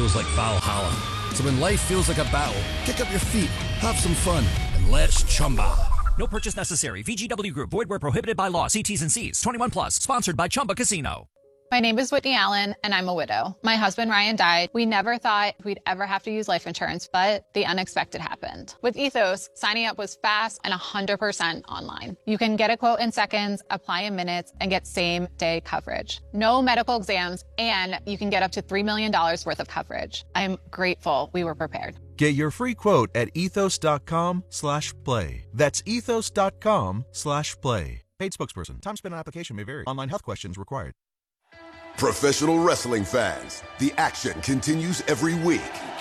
feels like Valhalla. So when life feels like a battle, kick up your feet, have some fun, and let's Chumba. No purchase necessary. VGW Group. Void where prohibited by law. See T's and C's. 21 plus. Sponsored by Chumba Casino. My name is Whitney Allen, and I'm a widow. My husband, Ryan, died. We never thought we'd ever have to use life insurance, but the unexpected happened. With Ethos, signing up was fast and 100% online. You can get a quote in seconds, apply in minutes, and get same-day coverage. No medical exams, and you can get up to $3 million worth of coverage. I'm grateful we were prepared. Get your free quote at ethos.com/play. That's ethos.com/play. Paid spokesperson. Time spent on application may vary. Online health questions required. Professional wrestling fans, the action continues every week.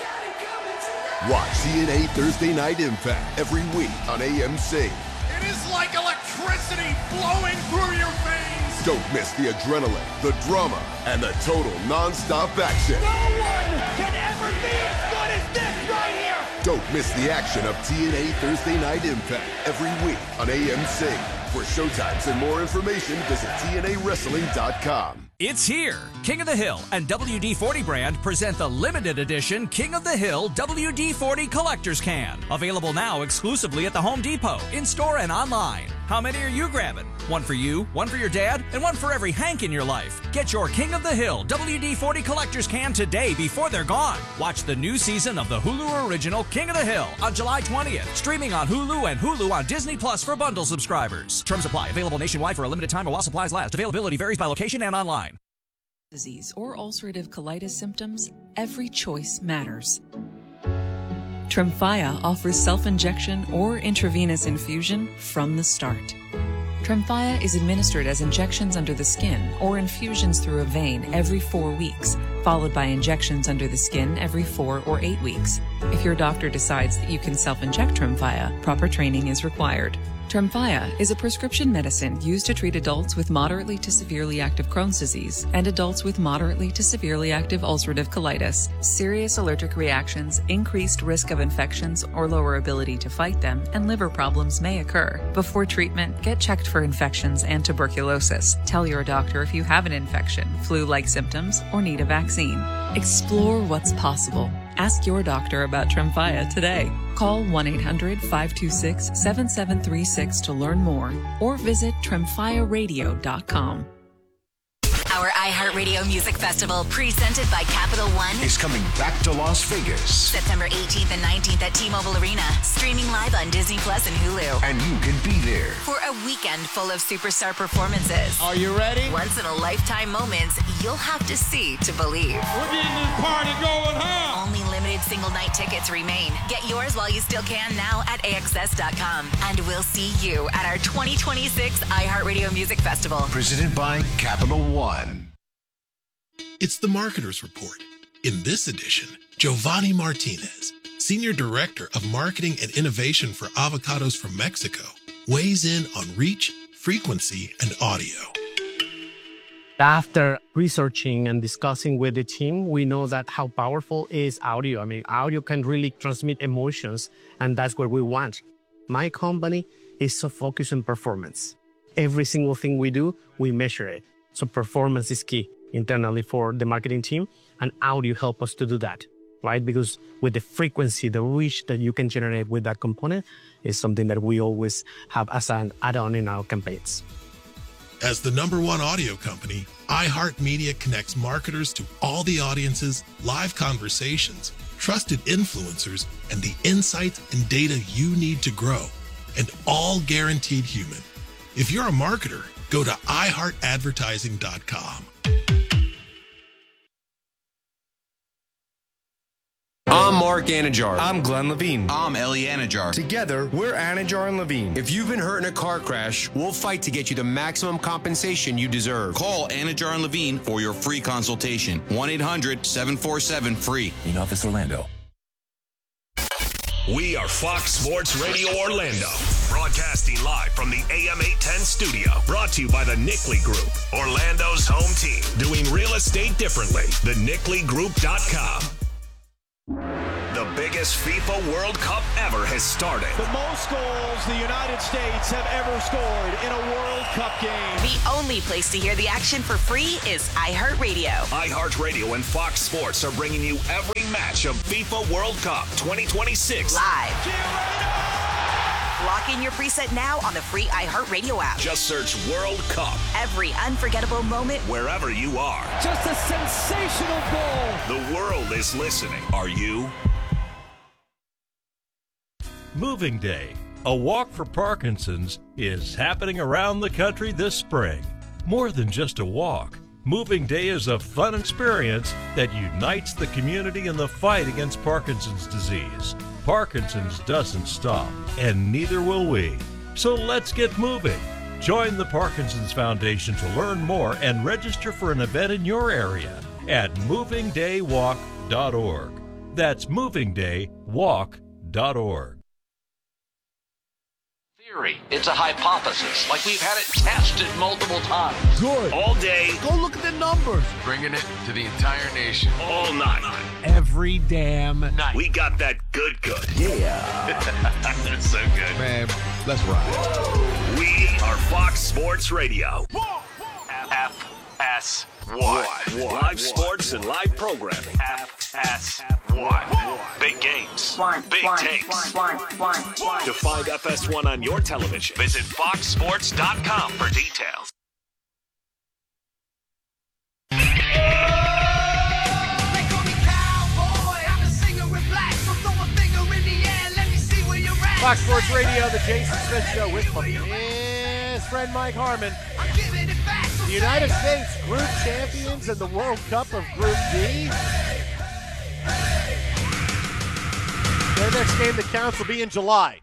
Watch TNA Thursday Night Impact every week on AMC. It is like electricity flowing through your veins. Don't miss the adrenaline, the drama, and the total non-stop action. No one can ever be as good as this right here. Don't miss the action of TNA Thursday Night Impact every week on AMC. For showtimes and more information, visit TNAWrestling.com. It's here. King of the Hill and WD-40 brand present the limited edition King of the Hill WD-40 Collector's Can. Available now exclusively at the Home Depot, in-store and online. How many are you grabbing? One for you, one for your dad, and one for every Hank in your life. Get your King of the Hill WD-40 Collector's Can today before they're gone. Watch the new season of the Hulu original King of the Hill on July 20th. Streaming on Hulu and Hulu on Disney Plus for bundle subscribers. Terms apply. Available nationwide for a limited time or while supplies last. Availability varies by location and online. Disease or ulcerative colitis symptoms, every choice matters. Tremfya offers self-injection or intravenous infusion from the start. Tremfya is administered as injections under the skin or infusions through a vein every 4 weeks, followed by injections under the skin every 4 or 8 weeks. If your doctor decides that you can self-inject Tremfya, proper training is required. Tremfya is a prescription medicine used to treat adults with moderately to severely active Crohn's disease and adults with moderately to severely active ulcerative colitis. Serious allergic reactions, increased risk of infections or lower ability to fight them, and liver problems may occur. Before treatment, get checked for infections and tuberculosis. Tell your doctor if you have an infection, flu-like symptoms, or need a vaccine. Explore what's possible. Ask your doctor about Tremfya today. Call 1-800-526-7736 to learn more or visit tremfyaradio.com. Our iHeartRadio Music Festival, presented by Capital One, is coming back to Las Vegas. September 18th and 19th at T-Mobile Arena. Streaming live on Disney Plus and Hulu. And you can be there for a weekend full of superstar performances. Are you ready? Once-in-a-lifetime moments you'll have to see to believe. We're getting this party going, huh? Only limited single-night tickets remain. Get yours while you still can now at AXS.com. And we'll see you at our 2026 iHeartRadio Music Festival. Presented by Capital One. It's the Marketer's Report. In this edition, Giovanni Martinez, Senior Director of Marketing and Innovation for Avocados from Mexico, weighs in on reach, frequency, and audio. After researching and discussing with the team, we know that how powerful is audio. I mean, audio can really transmit emotions, and that's what we want. My company is so focused on performance. Every single thing we do, we measure it. So performance is key internally for the marketing team, and audio help us to do that, right? Because with the frequency, the reach that you can generate with that component is something that we always have as an add-on in our campaigns. As the #1 audio company, iHeartMedia connects marketers to all the audiences, live conversations, trusted influencers, and the insights and data you need to grow, and all guaranteed human. If you're a marketer, go to iHeartAdvertising.com. I'm Mark Anajar. I'm Glenn Levine. I'm Ellie Anajar. Together, we're Anajar and Levine. If you've been hurt in a car crash, we'll fight to get you the maximum compensation you deserve. Call Anajar and Levine for your free consultation. 1-800-747-FREE. In Office Orlando. We are Fox Sports Radio Orlando, broadcasting live from the AM 810 studio. Brought to you by the Nickley Group, Orlando's home team. Doing real estate differently. TheNickleyGroup.com. The biggest biggest FIFA World Cup ever has started. The most goals the United States have ever scored in a World Cup game. The only place to hear the action for free is iHeartRadio. iHeartRadio and Fox Sports are bringing you every match of FIFA World Cup 2026 live. Lock in your preset now on the free iHeartRadio app. Just search World Cup. Every unforgettable moment, wherever you are. Just a sensational goal. The world is listening. Are you? Moving Day, a walk for Parkinson's, is happening around the country this spring. More than just a walk, Moving Day is a fun experience that unites the community in the fight against Parkinson's disease. Parkinson's doesn't stop, and neither will we. So let's get moving. Join the Parkinson's Foundation to learn more and register for an event in your area at movingdaywalk.org. That's movingdaywalk.org. It's a hypothesis, like we've had it tested multiple times. Good. All day. Go look at the numbers. Bringing it to the entire nation. All night. Every damn night. We got that good. Yeah. That's so good. Man, let's ride. We are Fox Sports Radio. FS1. Live sports and live programming. FS1. Big games. Big takes. To find FS1 on your television, visit foxsports.com for details. Fox Sports Radio, the Jason Smith Show with his friend Mike Harmon. The United States Group Champions in the World Cup of Group D. Their next game that counts will be in July.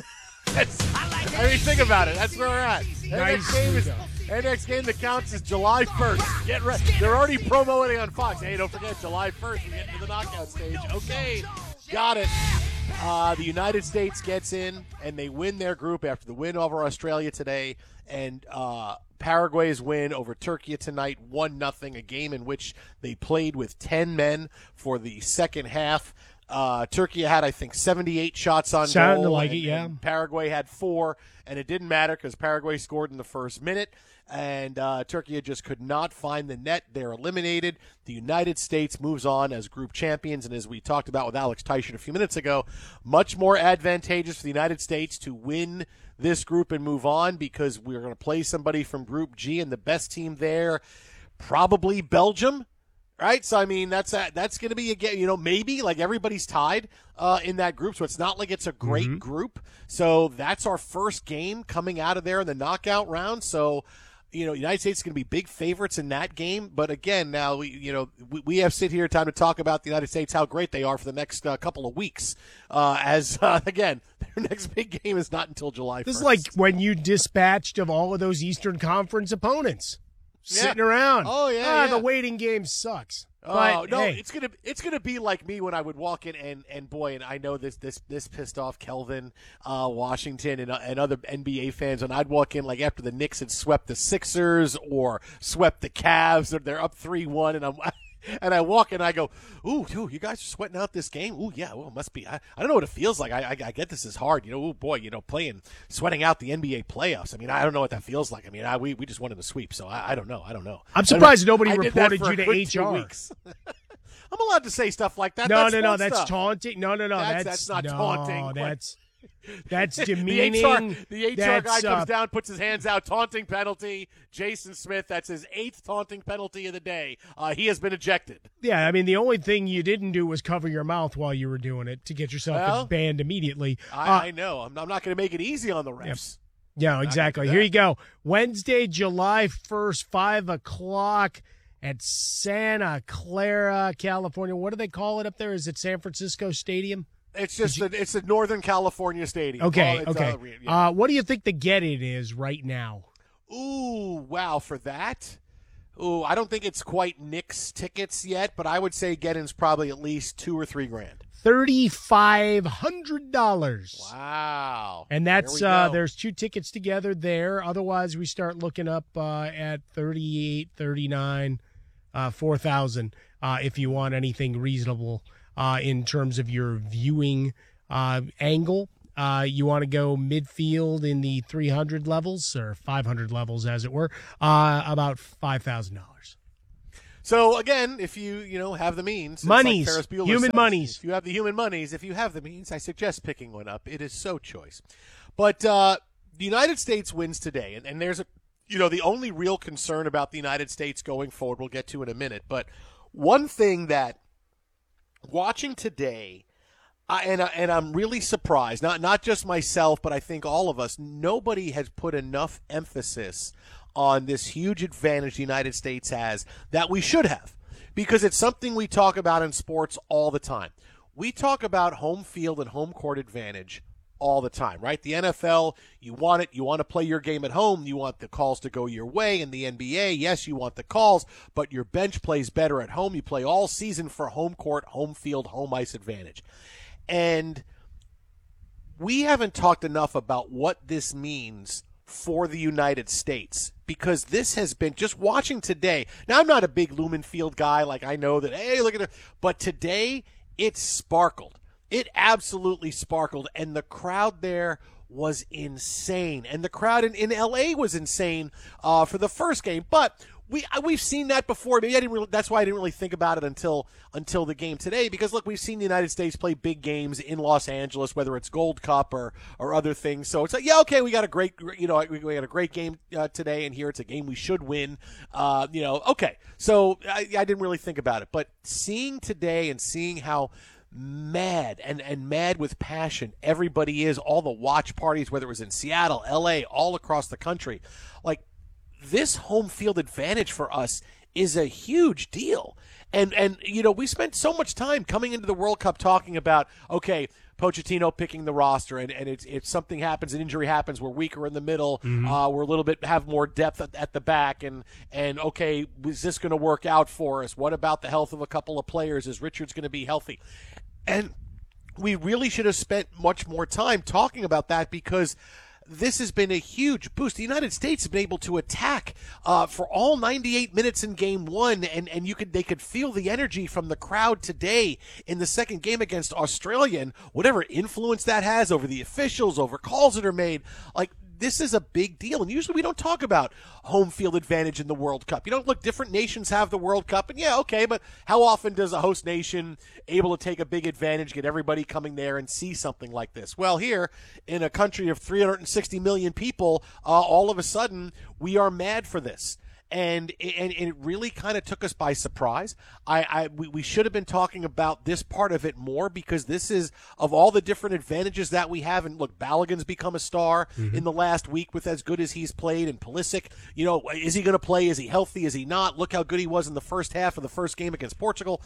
I mean, think about it. That's where we're at. Their next game that counts is July 1st. Get ready. They're already promoting on Fox. Hey, don't forget, July 1st, we get into the knockout stage. Okay, got it. The United States gets in, and they win their group after the win over Australia today, and Paraguay's win over Turkey tonight, 1-0, a game in which they played with 10 men for the second half. Turkey had, I think, 78 shots on Sounded goal. like it, yeah. And Paraguay had 4, and it didn't matter because Paraguay scored in the first minute, and Turkey just could not find the net. They're eliminated. The United States moves on as group champions, and as we talked about with Alex Teichert a few minutes ago, much more advantageous for the United States to win this group and move on because we're going to play somebody from Group G, and the best team there, probably Belgium. Right, so I mean that's going to be a game. Maybe like everybody's tied in that group, so it's not like it's a great group. So that's our first game coming out of there in the knockout round. So United States is going to be big favorites in that game. But again, now we have sit here time to talk about the United States, how great they are for the next couple of weeks. Again, their next big game is not until July 1st. This is like when you dispatched of all of those Eastern Conference opponents. Sitting around. Oh yeah, The waiting game sucks. Oh but, no, hey. it's gonna be like me when I would walk in and boy, and I know this pissed off Kelvin Washington and other NBA fans, and I'd walk in like after the Knicks had swept the Sixers or swept the Cavs, or they're up 3-1, and I walk and I go, ooh, dude, you guys are sweating out this game? Ooh, yeah, well, it must be. I don't know what it feels like. I get this is hard. Ooh, boy, sweating out the NBA playoffs. I mean, I don't know what that feels like. I mean, we just won in the sweep, so I don't know. I'm surprised nobody reported you to HR. I'm allowed to say stuff like that. No, that's that's taunting. No, that's not taunting. That's demeaning. The HR guy comes down, puts his hands out, taunting penalty. Jason Smith, that's his 8th taunting penalty of the day. He has been ejected. Yeah, I mean, the only thing you didn't do was cover your mouth while you were doing it to get yourself banned immediately. I know. I'm not going to make it easy on the refs. Yeah, exactly. Here you go. Wednesday, July 1st, 5 o'clock at Santa Clara, California. What do they call it up there? Is it San Francisco Stadium? It's just it's the Northern California Stadium. Okay, okay. What do you think the get-in is right now? Ooh, wow, for that? Ooh, I don't think it's quite Knicks tickets yet, but I would say get-in's probably at least $2,000 or $3,000. $3,500. Wow. And that's there's 2 tickets together there. Otherwise, we start looking up at $38,000, $39,000, $4,000. if you want anything reasonable in terms of your viewing angle. You want to go midfield in the 300 levels or 500 levels, as it were, about $5,000. So again, if you have the means, monies, like Ferris Bueller human says, monies. If you have the human monies, if you have the means, I suggest picking one up. It is so choice. But the United States wins today, and there's the only real concern about the United States going forward, we'll get to in a minute. But one thing that watching today, and I'm really surprised, not just myself, but I think all of us, nobody has put enough emphasis on this huge advantage the United States has that we should have, because it's something we talk about in sports all the time. We talk about home field and home court advantage all the time, right? The NFL, you want it. You want to play your game at home. You want the calls to go your way. In the NBA, yes, you want the calls, but your bench plays better at home. You play all season for home court, home field, home ice advantage. And we haven't talked enough about what this means for the United States, because this has been, just watching today. Now, I'm not a big Lumen Field guy. Like, I know that, hey, look at it. But today, it sparkled. It absolutely sparkled. And the crowd there was insane. And the crowd in L.A. was insane for the first game. But we've seen that before. Maybe that's why I didn't really think about it until the game today, because look, we've seen the United States play big games in Los Angeles, whether it's Gold Cup or other things. So it's like, yeah, okay, we got a great game today, and here it's a game we should win. Okay. So I didn't really think about it, but seeing today and seeing how mad and mad with passion everybody is, all the watch parties, whether it was in Seattle, LA, all across the country, like, this home field advantage for us is a huge deal. And we spent so much time coming into the World Cup talking about, okay, Pochettino picking the roster, and if something happens, an injury happens, we're weaker in the middle, we're a little bit, have more depth at the back, and okay, is this going to work out for us? What about the health of a couple of players? Is Richards going to be healthy? And we really should have spent much more time talking about that, because this has been a huge boost. The United States has been able to attack for all 98 minutes in game one, and they could feel the energy from the crowd today in the second game against Australia, and whatever influence that has over the officials, over calls that are made. Like, this is a big deal, and usually we don't talk about home field advantage in the World Cup. Look, different nations have the World Cup, and yeah, okay, but how often does a host nation able to take a big advantage, get everybody coming there and see something like this? Well, here, in a country of 360 million people, all of a sudden, we are mad for this. And it really kind of took us by surprise. We should have been talking about this part of it more, because this is, of all the different advantages that we have. And look, Balogun's become a star in the last week with as good as he's played. And Pulisic, is he going to play? Is he healthy? Is he not? Look how good he was in the first half of the first game against Portugal,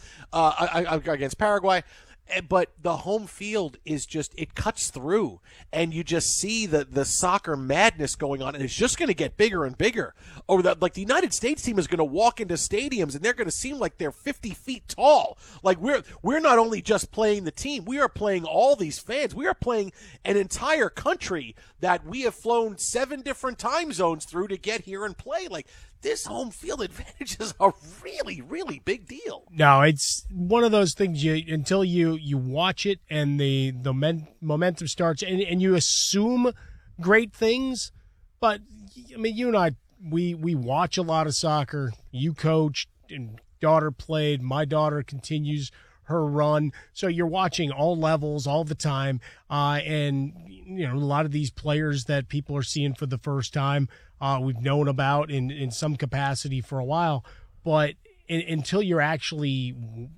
against Paraguay. But the home field is just, it cuts through, and you just see the soccer madness going on, and it's just going to get bigger and bigger. Like, the United States team is going to walk into stadiums, and they're going to seem like they're 50 feet tall. Like, we're not only just playing the team, we are playing all these fans. We are playing an entire country that we have flown 7 different time zones through to get here and play. Like, this home field advantage is a really, really big deal. No, it's one of those things until you watch it and the momentum starts, and you assume great things. But, I mean, you and I, we watch a lot of soccer. You coached, and daughter played. My daughter continues her run. So you're watching all levels all the time. And, a lot of these players that people are seeing for the first time, we've known about in some capacity for a while. But until you're actually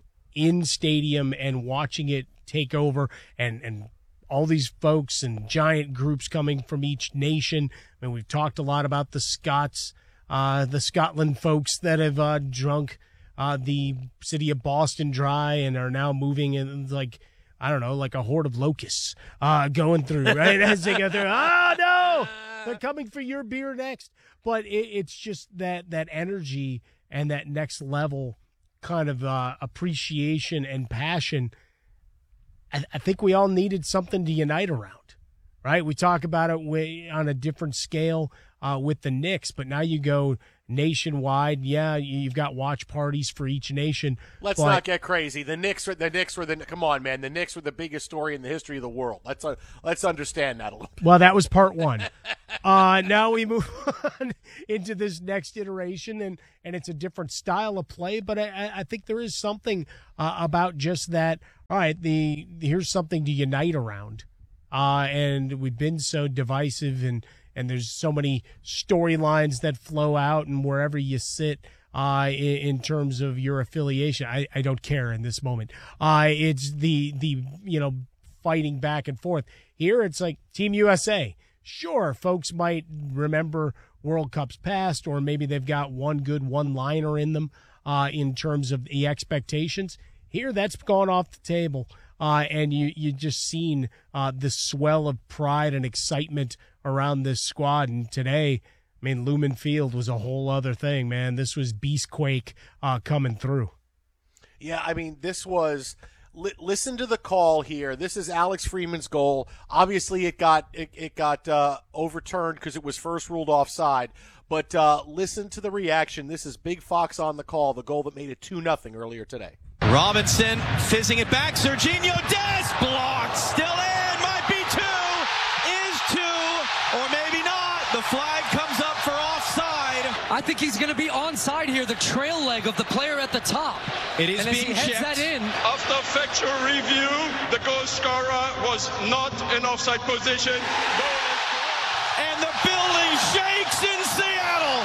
in stadium and watching it take over, and all these folks and giant groups coming from each nation. I mean, we've talked a lot about the Scotland folks that have drunk the city of Boston dry and are now moving in, like, I don't know, like a horde of locusts going through, right? As they go through, oh, no, they're coming for your beer next. But it's just that energy and that next level kind of appreciation and passion. I think we all needed something to unite around, right? We talk about it on a different scale with the Knicks, but now you go nationwide. Yeah, you've got watch parties for each nation. Let's not get crazy. The Knicks were come on, man. The Knicks were the biggest story in the history of the world. Let's understand that a little bit. Well, that was part one. Now we move on into this next iteration, and it's a different style of play, but I think there is something about just that. All right, here's something to unite around, and we've been so divisive, and there's so many storylines that flow out, and wherever you sit in terms of your affiliation, I don't care in this moment. It's the fighting back and forth. Here it's like Team USA. Sure, folks might remember World Cups past, or maybe they've got one good one-liner in them in terms of the expectations. Here, that's gone off the table, and you just seen the swell of pride and excitement around this squad. And today, I mean, Lumen Field was a whole other thing, man. This was Beastquake coming through. Yeah, I mean, this was listen to the call here. This is Alex Freeman's goal. Obviously, it got overturned because it was first ruled offside. But listen to the reaction. This is Big Fox on the call, the goal that made it 2-0 earlier today. Robinson fizzing it back. Serginho Dest blocked. Still in. Might be two. Is two. Or maybe not. The flag comes up for offside. I think he's going to be onside here. The trail leg of the player at the top. It is and being checked. That in. After factual review, the goal scorer was not in offside position. And the building shakes in Seattle.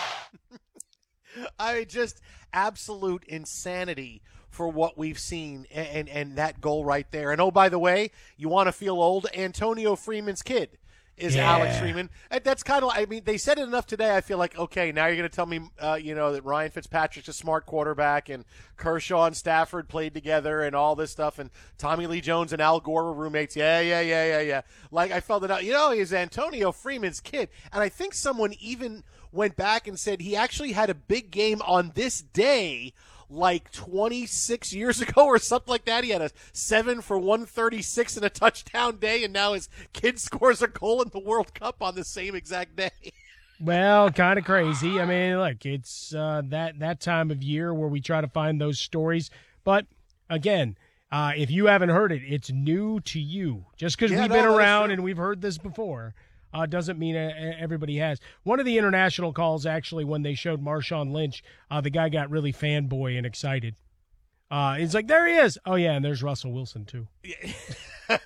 I just absolute insanity for what we've seen, and that goal right there. And oh, by the way, you want to feel old? Antonio Freeman's kid is Alex Freeman. That's kind of, I mean, they said it enough today. I feel like, okay, now you're going to tell me, that Ryan Fitzpatrick's a smart quarterback, and Kershaw and Stafford played together, and all this stuff, and Tommy Lee Jones and Al Gore were roommates. Yeah. Like, I felt it out. He's Antonio Freeman's kid, and I think someone even went back and said he actually had a big game on this day like 26 years ago or something like that. He had a 7 for 136 and a touchdown day, and now his kid scores a goal in the World Cup on the same exact day. Well, kind of crazy. I mean, look, it's that time of year where we try to find those stories. But, again, if you haven't heard it, it's new to you. Just because we've been around and we've heard this before doesn't mean everybody has. One of the international calls, actually, when they showed Marshawn Lynch, the guy got really fanboy and excited. He's like, there he is. Oh, yeah, and there's Russell Wilson, too. And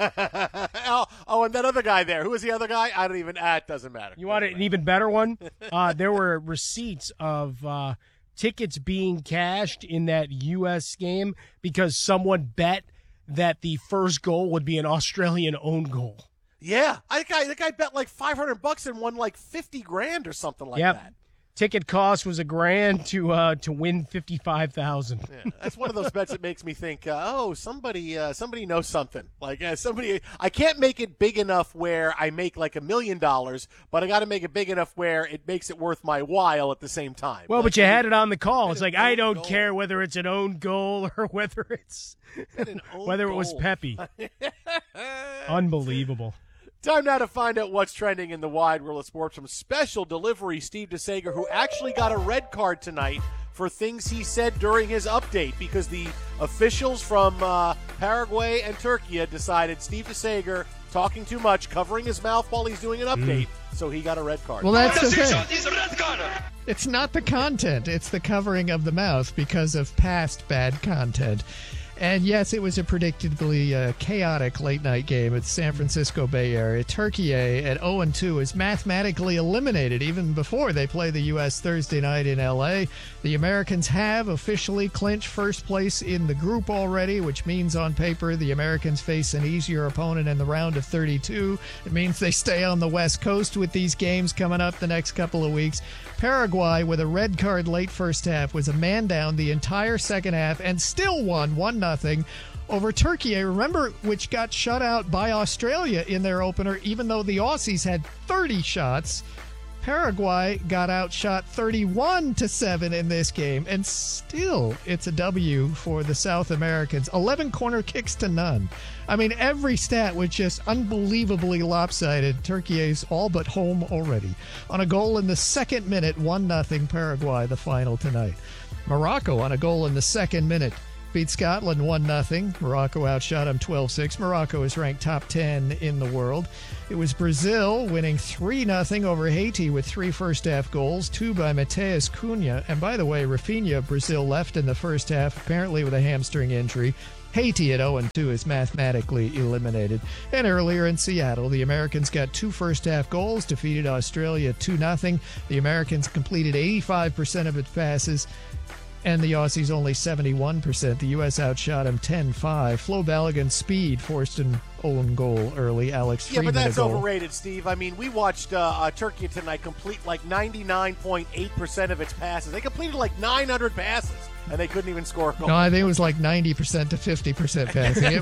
that other guy there. Who was the other guy? I don't even – it doesn't matter. You want an even better one? There were receipts of tickets being cashed in that U.S. game because someone bet that the first goal would be an Australian own goal. Yeah, the guy bet like $500 and won like $50,000 or something like that. Ticket cost was $1,000 to win $55,000. Yeah, that's one of those bets that makes me think, somebody knows something. Like somebody, I can't make it big enough where I make like $1 million, but I got to make it big enough where it makes it worth my while at the same time. Well, but you had it on the call. It's like I don't care whether it's an own goal or whether it's whether it was Pepe. Unbelievable. Time now to find out what's trending in the wide world of sports from special delivery Steve DeSager, who actually got a red card tonight for things he said during his update because the officials from Paraguay and Turkey decided Steve DeSager talking too much, covering his mouth while he's doing an update, so he got a red card. Well, that's the thing. It's not the content. It's the covering of the mouth because of past bad content. And yes, it was a predictably chaotic late-night game at San Francisco Bay Area. Turkey at 0-2 is mathematically eliminated even before they play the U.S. Thursday night in L.A. The Americans have officially clinched first place in the group already, which means on paper the Americans face an easier opponent in the round of 32. It means they stay on the West Coast with these games coming up the next couple of weeks. Paraguay, with a red card late first half, was a man down the entire second half and still won 1-0 over Turkey, remember, which got shut out by Australia in their opener, even though the Aussies had 30 shots. Paraguay got outshot 31-7 in this game, and still it's a W for the South Americans. 11 corner kicks to none. I mean, every stat was just unbelievably lopsided. Turkey's all but home already. On a goal in the second minute, 1-0 Paraguay, the final tonight. Morocco on a goal in the second minute beat Scotland 1-0. Morocco outshot them 12-6. Morocco is ranked top 10 in the world. It was Brazil winning 3-0 over Haiti with 3 first-half goals, 2 by Mateus Cunha. And by the way, Rafinha of Brazil left in the first half, apparently with a hamstring injury. Haiti at 0-2 is mathematically eliminated. And earlier in Seattle, the Americans got 2 first-half goals, defeated Australia 2-0. The Americans completed 85% of its passes, and the Aussies only 71%. The U.S. outshot him 10-5. Flo Balogun's speed forced an own goal early. Alex Freeman. Yeah, but that's overrated, Steve. I mean, we watched Turkey tonight complete like 99.8% of its passes. They completed like 900 passes, and they couldn't even score a goal. No, I think it was like 90% to 50% passing.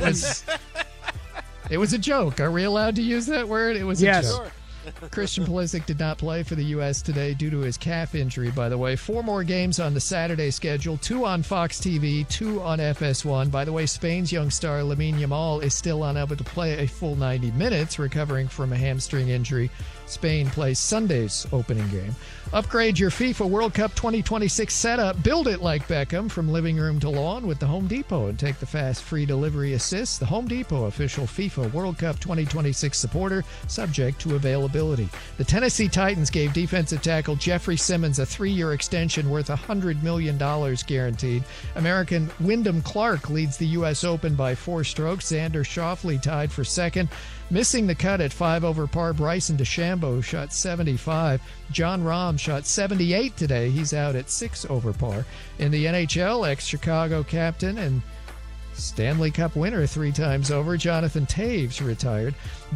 It was a joke. Are we allowed to use that word? It was a joke. Sure. Christian Pulisic did not play for the U.S. today due to his calf injury, by the way. 4 more games on the Saturday schedule, 2 on Fox TV, 2 on FS1. By the way, Spain's young star Lamine Yamal is still unable to play a full 90 minutes, recovering from a hamstring injury. Spain plays Sunday's opening game. Upgrade your FIFA World Cup 2026 setup. Build it like Beckham from living room to lawn with the Home Depot and take the fast free delivery assist. The Home Depot, official FIFA World Cup 2026 supporter, subject to availability. The Tennessee Titans gave defensive tackle Jeffrey Simmons a 3-year extension worth $100 million guaranteed. American Wyndham Clark leads the U.S. Open by 4 strokes. Xander Schauffele tied for second. Missing the cut at 5 over par, Bryson DeChambeau shot 75. John Rahm shot 78 today. He's out at 6 over par. In the NHL, ex-Chicago captain and Stanley Cup winner 3 times over, Jonathan Taves retired.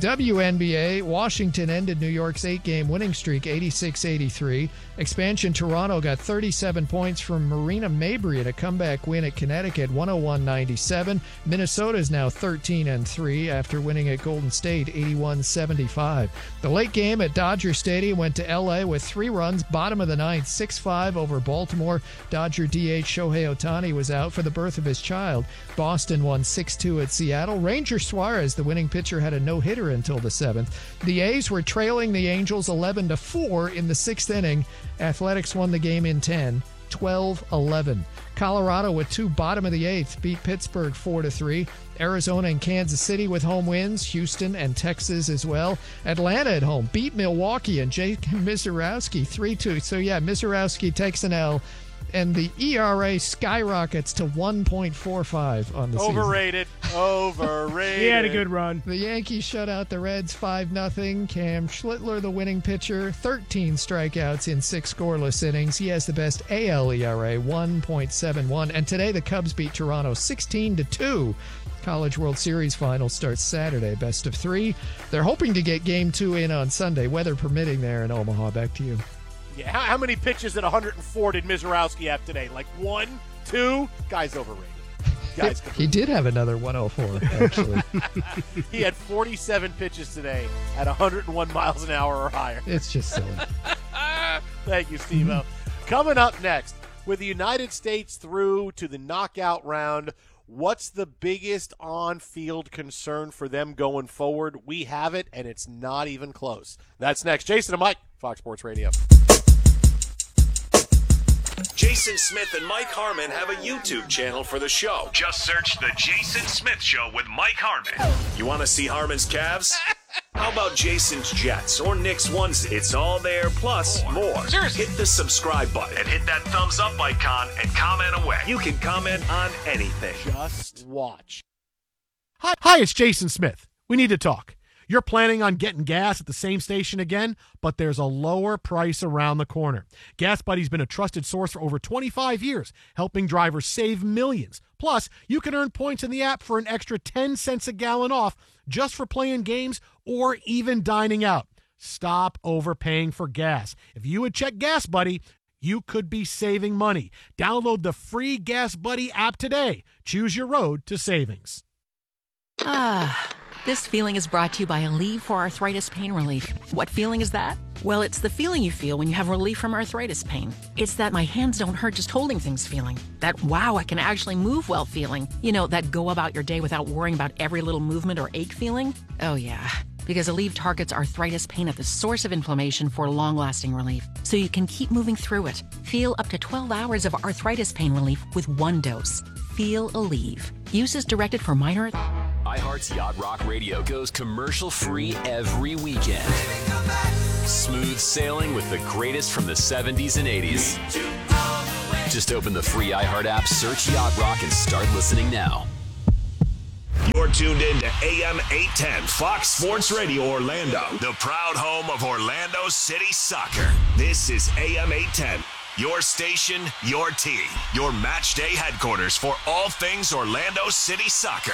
WNBA, Washington ended New York's 8-game winning streak 86-83. Expansion Toronto got 37 points from Marina Mabrey in a comeback win at Connecticut 101-97. Minnesota is now 13-3 after winning at Golden State 81-75. The late game at Dodger Stadium went to LA with 3 runs, bottom of the 9th, 6-5 over Baltimore. Dodger DH Shohei Ohtani was out for the birth of his child. Boston won 6-2 at Seattle. Ranger Suarez, the winning pitcher, had a no-hitter until the 7th. The A's were trailing the Angels 11-4 in the 6th inning. Athletics won the game in 10, 12-11. Colorado with 2 bottom of the 8th beat Pittsburgh 4-3. Arizona and Kansas City with home wins. Houston and Texas as well. Atlanta at home beat Milwaukee and Jake Mizorowski 3-2. So yeah, Mizorowski takes an L. And the ERA skyrockets to 1.45 on the season. Overrated. He had a good run. The Yankees shut out the Reds 5-0. Cam Schlittler, the winning pitcher, 13 strikeouts in 6 scoreless innings. He has the best AL ERA, 1.71. And today the Cubs beat Toronto 16-2. College World Series final starts Saturday, best of 3. They're hoping to get Game 2 in on Sunday, weather permitting there in Omaha. Back to you. Yeah, how many pitches at 104 did Mizorowski have today? Like 1, 2? Guy's overrated. He did have another 104, actually. He had 47 pitches today at 101 miles an hour or higher. It's just silly. Thank you, Steve-O. Coming up next, with the United States through to the knockout round, what's the biggest on-field concern for them going forward? We have it, and it's not even close. That's next. Jason and Mike, Fox Sports Radio. Jason Smith and Mike Harmon have a YouTube channel for the show. Just search The Jason Smith Show with Mike Harmon. You want to see Harmon's calves? How about Jason's Jets or Nick's onesie? It's all there, plus more. Seriously. Hit the subscribe button and hit that thumbs up icon and comment away. You can comment on anything. Just watch. Hi, it's Jason Smith. We need to talk. You're planning on getting gas at the same station again, but there's a lower price around the corner. Gas Buddy's been a trusted source for over 25 years, helping drivers save millions. Plus, you can earn points in the app for an extra 10 cents a gallon off just for playing games or even dining out. Stop overpaying for gas. If you would check Gas Buddy, you could be saving money. Download the free Gas Buddy app today. Choose your road to savings. This feeling is brought to you by Aleve for Arthritis Pain Relief. What feeling is that? Well, it's the feeling you feel when you have relief from arthritis pain. It's that my hands don't hurt just holding things feeling. That, wow, I can actually move well feeling. You know, that go about your day without worrying about every little movement or ache feeling. Oh, yeah. Because Aleve targets arthritis pain at the source of inflammation for long-lasting relief, so you can keep moving through it. Feel up to 12 hours of arthritis pain relief with one dose. Feel Aleve. Use is directed for minor... iHeart's Yacht Rock Radio goes commercial-free every weekend. Smooth sailing with the greatest from the 70s and 80s. Just open the free iHeart app, search Yacht Rock, and start listening now. You're tuned in to AM 810 Fox Sports Radio Orlando, the proud home of Orlando City Soccer. This is AM 810, your station, your team, your match day headquarters for all things Orlando City Soccer.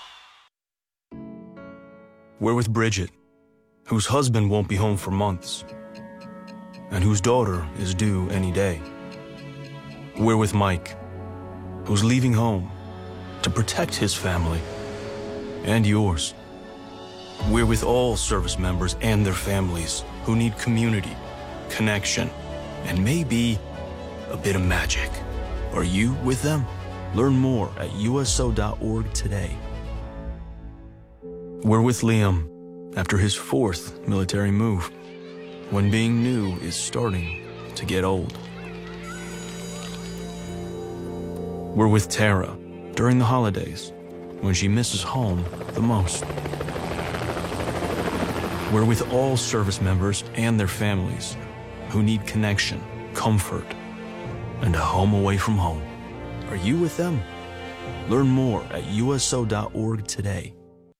We're with Bridget, whose husband won't be home for months, and whose daughter is due any day. We're with Mike, who's leaving home to protect his family and yours. We're with all service members and their families who need community, connection, and maybe a bit of magic. Are you with them? Learn more at USO.org today. We're with Liam after his 4th military move, when being new is starting to get old. We're with Tara during the holidays, when she misses home the most. We're with all service members and their families who need connection, comfort, and a home away from home. Are you with them? Learn more at USO.org today.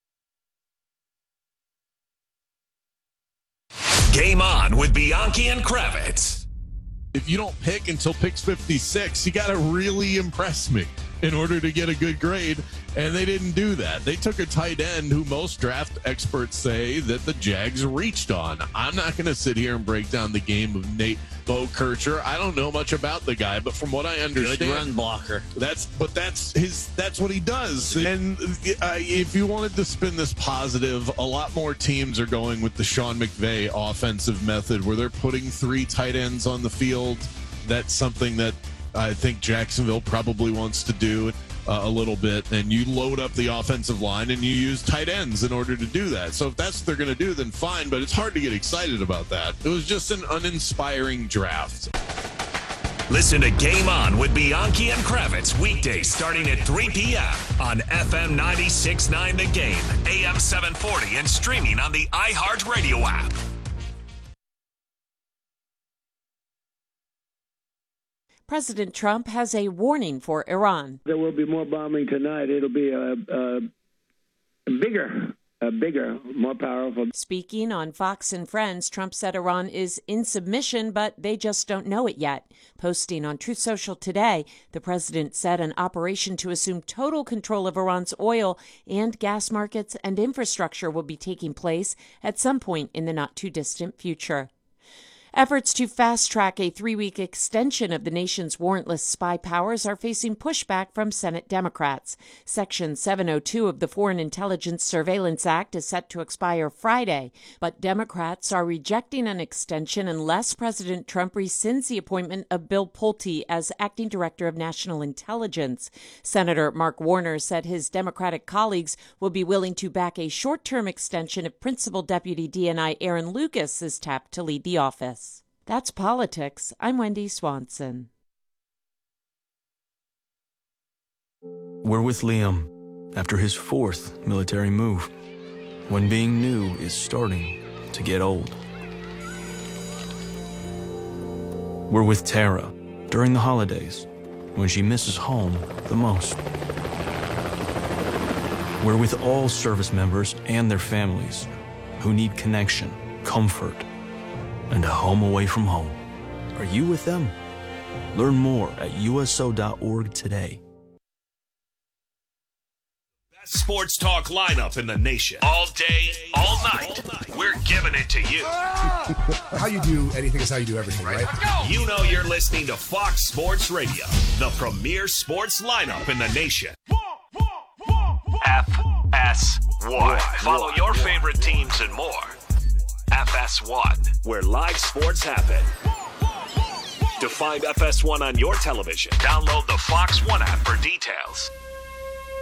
Game on with Bianchi and Kravitz. If you don't pick until picks 56, you got to really impress me in order to get a good grade, and they didn't do that. They took a tight end who most draft experts say that the Jags reached on. I'm not going to sit here and break down the game of Nate Bokercher. I don't know much about the guy, but from what I understand, good run blocker. That's what he does. And if you wanted to spin this positive, a lot more teams are going with the Sean McVay offensive method, where they're putting 3 tight ends on the field. That's something that I think Jacksonville probably wants to do a little bit, and you load up the offensive line and you use tight ends in order to do that. So if that's what they're going to do, then fine, but it's hard to get excited about that. It was just an uninspiring draft. Listen to Game On with Bianchi and Kravitz weekdays starting at 3 p.m. on FM 96.9 The Game, AM 740, and streaming on the iHeart Radio app. President Trump has a warning for Iran. There will be more bombing tonight. It'll be a bigger, more powerful. Speaking on Fox and Friends, Trump said Iran is in submission, but they just don't know it yet. Posting on Truth Social today, the president said an operation to assume total control of Iran's oil and gas markets and infrastructure will be taking place at some point in the not-too-distant future. Efforts to fast-track a 3-week extension of the nation's warrantless spy powers are facing pushback from Senate Democrats. Section 702 of the Foreign Intelligence Surveillance Act is set to expire Friday, but Democrats are rejecting an extension unless President Trump rescinds the appointment of Bill Pulte as acting director of national intelligence. Senator Mark Warner said his Democratic colleagues will be willing to back a short-term extension if Principal Deputy DNI Aaron Lucas is tapped to lead the office. That's politics. I'm Wendy Swanson. We're with Liam after his 4th military move, when being new is starting to get old. We're with Tara during the holidays, when she misses home the most. We're with all service members and their families who need connection, comfort, and a home away from home. Are you with them? Learn more at USO.org today. Best sports talk lineup in the nation. All day, all night. We're giving it to you. How you do anything is how you do everything, right? You know you're listening to Fox Sports Radio, the premier sports lineup in the nation. FS1. Follow your favorite teams and more FS1, where live sports happen. To find FS1 on your television, download the Fox One app for details.